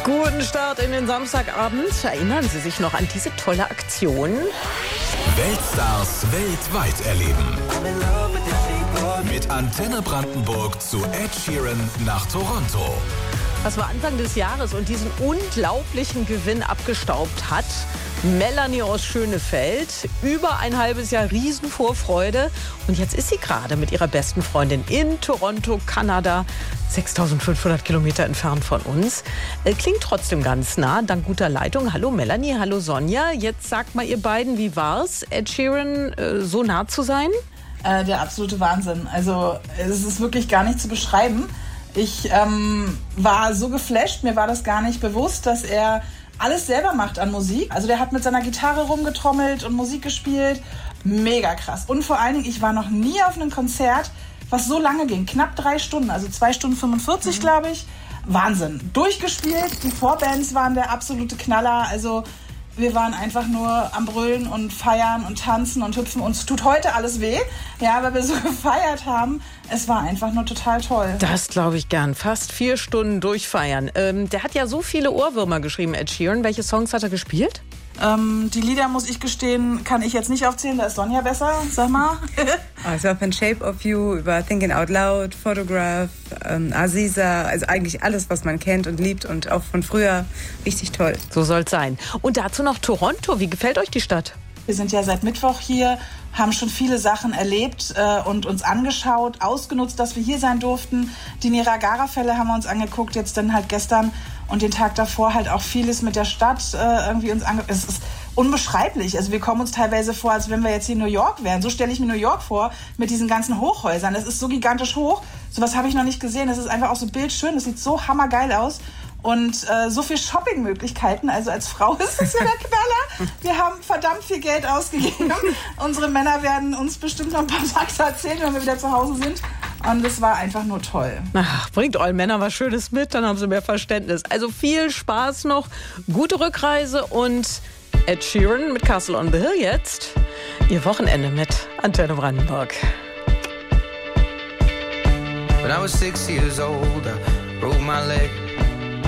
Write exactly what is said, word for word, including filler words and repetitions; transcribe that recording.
Guten Start in den Samstagabend. Erinnern Sie sich noch an diese tolle Aktion? Weltstars weltweit erleben. Mit Antenne Brandenburg zu Ed Sheeran nach Toronto. Was wir Anfang des Jahres und diesen unglaublichen Gewinn abgestaubt hat. Melanie aus Schönefeld, über ein halbes Jahr Riesenvorfreude. Und jetzt ist sie gerade mit ihrer besten Freundin in Toronto, Kanada, sechstausendfünfhundert Kilometer entfernt von uns. Äh, klingt trotzdem ganz nah, dank guter Leitung. Hallo Melanie, hallo Sonja. Jetzt sagt mal ihr beiden, wie war's, Ed Sheeran äh, so nah zu sein? Äh, der absolute Wahnsinn. Also es ist wirklich gar nicht zu beschreiben. Ich ähm, war so geflasht, mir war das gar nicht bewusst, dass er alles selber macht an Musik. Also der hat mit seiner Gitarre rumgetrommelt und Musik gespielt. Mega krass. Und vor allen Dingen, ich war noch nie auf einem Konzert, was so lange ging. Knapp drei Stunden, also zwei Stunden fünfundvierzig, mhm. glaube ich. Wahnsinn. Durchgespielt, die Vorbands waren der absolute Knaller. Also wir waren einfach nur am Brüllen und feiern und tanzen und hüpfen. Uns tut heute alles weh, ja, weil wir so gefeiert haben. Es war einfach nur total toll. Das glaube ich gern. Fast vier Stunden durchfeiern. Ähm, der hat ja so viele Ohrwürmer geschrieben, Ed Sheeran. Welche Songs hat er gespielt? Ähm, die Lieder, muss ich gestehen, kann ich jetzt nicht aufzählen. Da ist Sonja besser. Sag mal. Also von Shape of You über Thinking Out Loud, Photograph, ähm, Aziza. Also eigentlich alles, was man kennt und liebt und auch von früher. Richtig toll. So soll's sein. Und dazu noch Toronto. Wie gefällt euch die Stadt? Wir sind ja seit Mittwoch hier, haben schon viele Sachen erlebt äh, und uns angeschaut, ausgenutzt, dass wir hier sein durften. Die Niagara-Fälle haben wir uns angeguckt, jetzt dann halt gestern und den Tag davor halt auch vieles mit der Stadt äh, irgendwie uns angeguckt. Es ist unbeschreiblich. Also wir kommen uns teilweise vor, als wenn wir jetzt hier in New York wären. So stelle ich mir New York vor, mit diesen ganzen Hochhäusern. Das ist so gigantisch hoch. Sowas habe ich noch nicht gesehen. Das ist einfach auch so bildschön. Das sieht so hammergeil aus. Und äh, so viel Shoppingmöglichkeiten, also als Frau ist es ja der Knaller. Wir haben verdammt viel Geld ausgegeben. Unsere Männer werden uns bestimmt noch ein paar Takte erzählen, wenn wir wieder zu Hause sind. Und es war einfach nur toll. Ach, bringt euren Männern was Schönes mit, dann haben sie mehr Verständnis. Also viel Spaß noch, gute Rückreise und Ed Sheeran mit Castle on the Hill jetzt. Ihr Wochenende mit Antenne Brandenburg. When I was six years old, I broke my leg.